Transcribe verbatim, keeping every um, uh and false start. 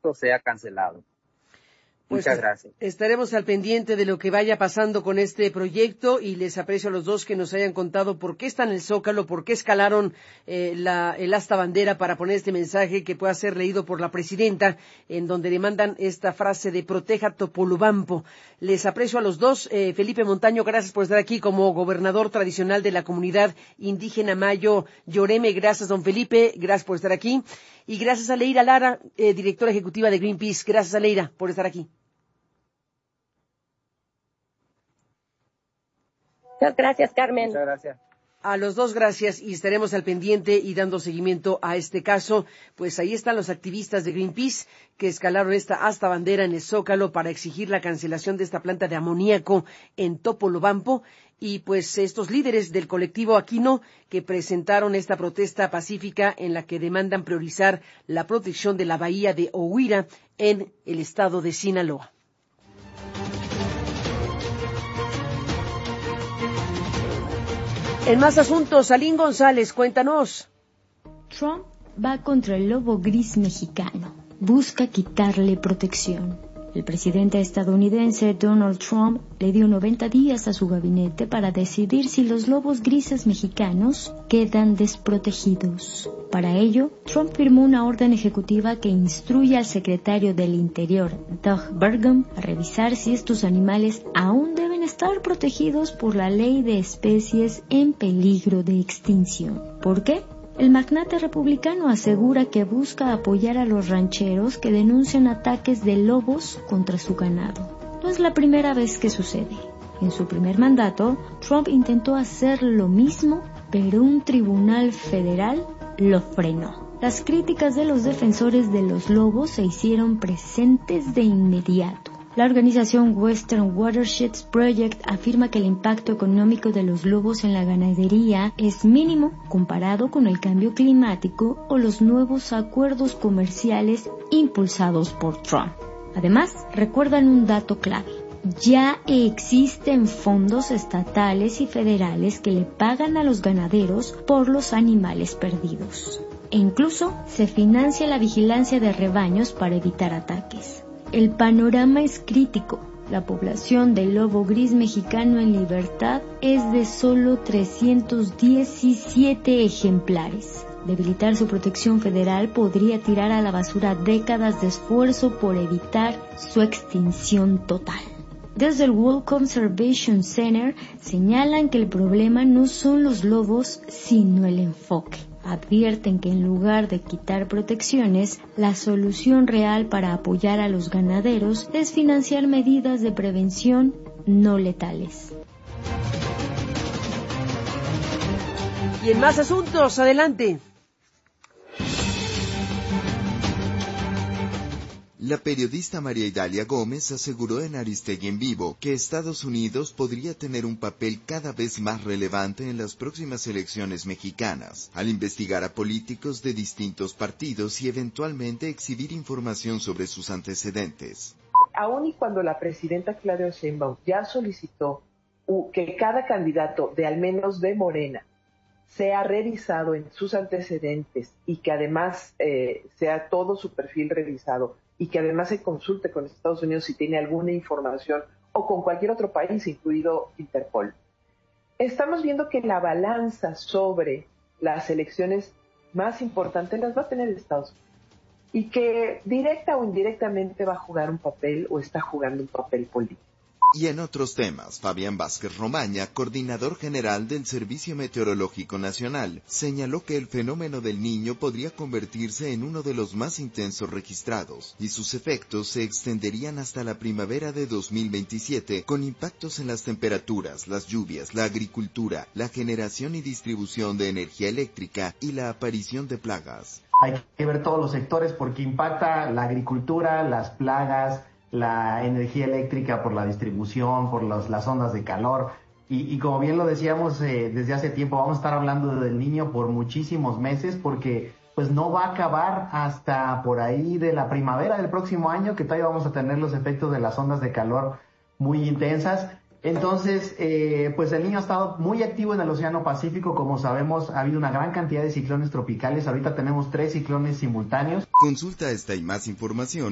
proyecto sea cancelado. Pues Muchas gracias. Estaremos al pendiente de lo que vaya pasando con este proyecto y les aprecio a los dos que nos hayan contado por qué están en el Zócalo, por qué escalaron eh, la, el asta bandera para poner este mensaje que pueda ser leído por la presidenta, en donde demandan esta frase de proteja Topolobampo. Les aprecio a los dos. Eh, Felipe Montaño, gracias por estar aquí como gobernador tradicional de la comunidad indígena Mayo Yoreme. Gracias, don Felipe. Gracias por estar aquí. Y gracias a Leira Lara, eh, directora ejecutiva de Greenpeace. Gracias a Leira por estar aquí. Muchas gracias, Carmen. Muchas gracias. A los dos, gracias, y estaremos al pendiente y dando seguimiento a este caso. Pues ahí están los activistas de Greenpeace que escalaron esta asta bandera en el Zócalo para exigir la cancelación de esta planta de amoníaco en Topolobampo. Y pues estos líderes del colectivo Aquino que presentaron esta protesta pacífica en la que demandan priorizar la protección de la bahía de Ohuira en el estado de Sinaloa. En más asuntos, Alín González, cuéntanos. Trump va contra el lobo gris mexicano. Busca quitarle protección. El presidente estadounidense Donald Trump le dio noventa días a su gabinete para decidir si los lobos grises mexicanos quedan desprotegidos. Para ello, Trump firmó una orden ejecutiva que instruye al secretario del Interior, Doug Burgum, a revisar si estos animales aún deben estar protegidos por la ley de especies en peligro de extinción. ¿Por qué? El magnate republicano asegura que busca apoyar a los rancheros que denuncian ataques de lobos contra su ganado. No es la primera vez que sucede. En su primer mandato, Trump intentó hacer lo mismo, pero un tribunal federal lo frenó. Las críticas de los defensores de los lobos se hicieron presentes de inmediato. La organización Western Watersheds Project afirma que el impacto económico de los lobos en la ganadería es mínimo comparado con el cambio climático o los nuevos acuerdos comerciales impulsados por Trump. Además, recuerdan un dato clave. Ya existen fondos estatales y federales que le pagan a los ganaderos por los animales perdidos. E incluso se financia la vigilancia de rebaños para evitar ataques. El panorama es crítico. La población del lobo gris mexicano en libertad es de solo trescientos diecisiete ejemplares. Debilitar su protección federal podría tirar a la basura décadas de esfuerzo por evitar su extinción total. Desde el World Conservation Center señalan que el problema no son los lobos, sino el enfoque. Advierten que en lugar de quitar protecciones, la solución real para apoyar a los ganaderos es financiar medidas de prevención no letales. Y en más asuntos, adelante. La periodista María Idalia Gómez aseguró en Aristegui en Vivo que Estados Unidos podría tener un papel cada vez más relevante en las próximas elecciones mexicanas, al investigar a políticos de distintos partidos y eventualmente exhibir información sobre sus antecedentes. Aún y cuando la presidenta Claudia Sheinbaum ya solicitó que cada candidato de al menos de Morena sea revisado en sus antecedentes y que además eh, sea todo su perfil revisado, y que además se consulte con Estados Unidos si tiene alguna información o con cualquier otro país, incluido Interpol. Estamos viendo que la balanza sobre las elecciones más importantes las va a tener Estados Unidos y que directa o indirectamente va a jugar un papel o está jugando un papel político. Y en otros temas, Fabián Vázquez Romaña, coordinador general del Servicio Meteorológico Nacional, señaló que el fenómeno del Niño podría convertirse en uno de los más intensos registrados, y sus efectos se extenderían hasta la primavera de dos mil veintisiete, con impactos en las temperaturas, las lluvias, la agricultura, la generación y distribución de energía eléctrica y la aparición de plagas. Hay que ver todos los sectores porque impacta la agricultura, las plagas, la energía eléctrica por la distribución, por los, las ondas de calor. Y, y como bien lo decíamos eh, desde hace tiempo, vamos a estar hablando del Niño por muchísimos meses porque pues no va a acabar hasta por ahí de la primavera del próximo año, que todavía vamos a tener los efectos de las ondas de calor muy intensas. Entonces, eh, pues el Niño ha estado muy activo en el Océano Pacífico. Como sabemos, ha habido una gran cantidad de ciclones tropicales. Ahorita tenemos tres ciclones simultáneos. Consulta esta y más información